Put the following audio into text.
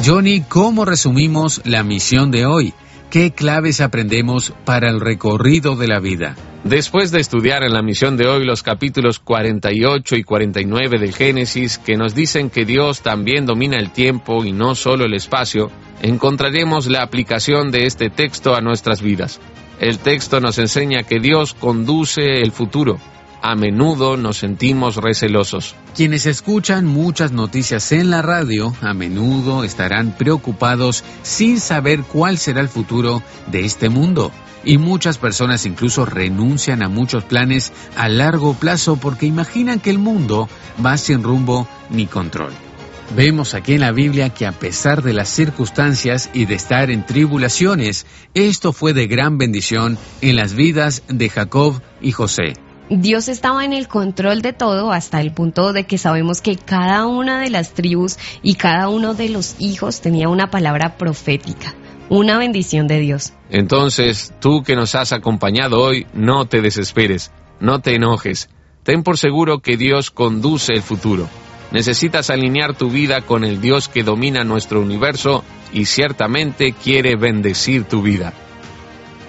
Johnny, ¿cómo resumimos la misión de hoy? ¿Qué claves aprendemos para el recorrido de la vida? Después de estudiar en la misión de hoy los capítulos 48 y 49 del Génesis, que nos dicen que Dios también domina el tiempo y no solo el espacio, encontraremos la aplicación de este texto a nuestras vidas. El texto nos enseña que Dios conduce el futuro. A menudo nos sentimos recelosos. Quienes escuchan muchas noticias en la radio, a menudo estarán preocupados sin saber cuál será el futuro de este mundo. Y muchas personas incluso renuncian a muchos planes a largo plazo porque imaginan que el mundo va sin rumbo ni control. Vemos aquí en la Biblia que a pesar de las circunstancias y de estar en tribulaciones, esto fue de gran bendición en las vidas de Jacob y José. Dios estaba en el control de todo hasta el punto de que sabemos que cada una de las tribus y cada uno de los hijos tenía una palabra profética, una bendición de Dios. Entonces, tú que nos has acompañado hoy, no te desesperes, no te enojes. Ten por seguro que Dios conduce el futuro. Necesitas alinear tu vida con el Dios que domina nuestro universo y ciertamente quiere bendecir tu vida.